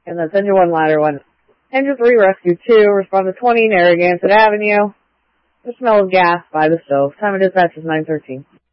And that's engine 1, ladder 1. Engine 3, rescue 2, respond to 20, Narragansett Avenue. The smell of gas by the stove. Time of dispatch is 9:13.